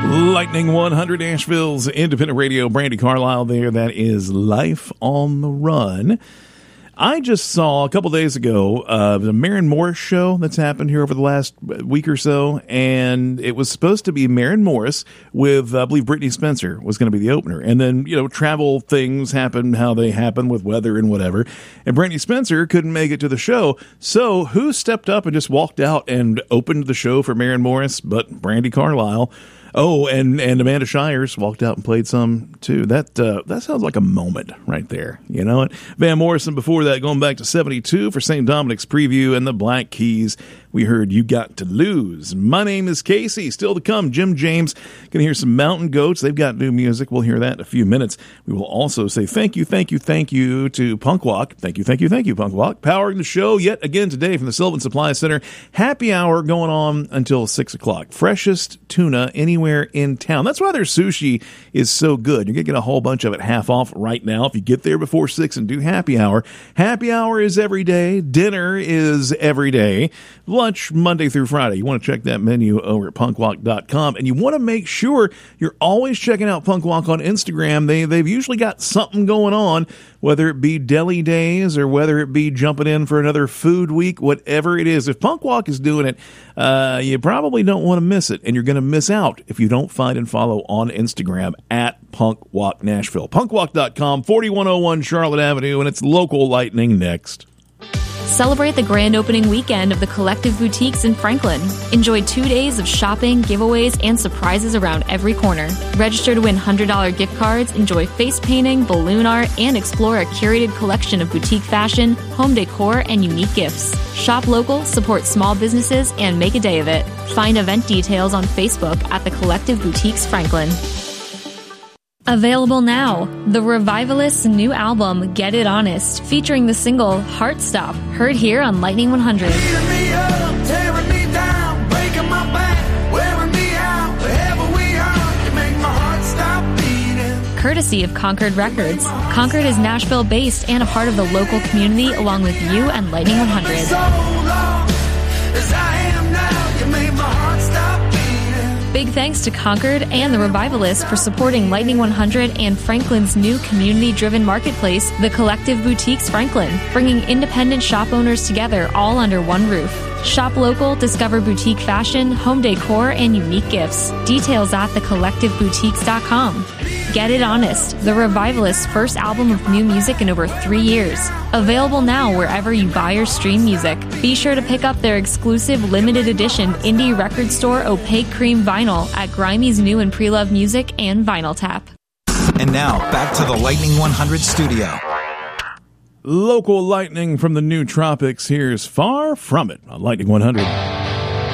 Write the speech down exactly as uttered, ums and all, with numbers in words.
Lightning one hundred, Asheville's independent radio. Brandy Carlisle there. That is Life on the Run. I just saw a couple days ago uh, the Maren Morris show that's happened here over the last week or so, and it was supposed to be Maren Morris with, I believe, Brittany Spencer was going to be the opener. And then, you know, travel things happen how they happen with weather and whatever. And Brittany Spencer couldn't make it to the show. So who stepped up and just walked out and opened the show for Maren Morris but Brandy Carlisle? Oh, and, and Amanda Shires walked out and played some, too. That uh, that sounds like a moment right there, you know? And Van Morrison before that, going back to seventy-two for Saint Dominic's Preview and the Black Keys. We heard You Got to Lose. My name is Casey. Still to come, Jim James. Gonna hear some Mountain Goats. They've got new music. We'll hear that in a few minutes. We will also say thank you, thank you, thank you to Punk Walk. Thank you, thank you, thank you, Punk Walk. Powering the show yet again today from the Sylvan Supply Center. Happy hour going on until six o'clock. Freshest tuna anywhere in town. That's why their sushi is so good. You're going to get a whole bunch of it half off right now if you get there before six and do happy hour. Happy hour is every day. Dinner is every day. Lunch Monday through Friday. You want to check that menu over at punk walk dot com, and you want to make sure you're always checking out Punk Walk on Instagram. They, they've usually got something going on, whether it be deli days or whether it be jumping in for another food week, whatever it is. If Punk Walk is doing it, uh, you probably don't want to miss it, and you're going to miss out if you don't find and follow on Instagram at Punk Walk Nashville. punk walk dot com, forty-one oh one Charlotte Avenue, and it's local lightning next. Celebrate the grand opening weekend of the Collective Boutiques in Franklin. Enjoy two days of shopping, giveaways, and surprises around every corner. Register to win one hundred dollars gift cards, enjoy face painting, balloon art, and explore a curated collection of boutique fashion, home decor, and unique gifts. Shop local, support small businesses, and make a day of it. Find event details on Facebook at the Collective Boutiques Franklin. Available now, The Revivalists' new album, Get It Honest, featuring the single Heart Stop, heard here on Lightning one hundred. Tearing me up, tearing me down, breaking my back, wearing me out, wherever we are, you make my heart stop beating. Courtesy of Concord Records. Concord is Nashville-based and a part of the local community, along with you and Lightning one hundred. So long as I am now, you make my heart stop beating. Big thanks to Concord and the Revivalists for supporting Lightning one hundred and Franklin's new community-driven marketplace, The Collective Boutiques Franklin, bringing independent shop owners together all under one roof. Shop local, discover boutique fashion, home decor, and unique gifts. Details at the collective boutiques dot com. Get It Honest, the Revivalists' first album of new music in over three years. Available now wherever you buy or stream music. Be sure to pick up their exclusive limited edition indie record store Opaque Cream vinyl at Grimey's new and pre-loved music and Vinyl Tap. And now, back to the Lightning one hundred studio. Local lightning from the new tropics. Here's Far From It on Lightning one hundred.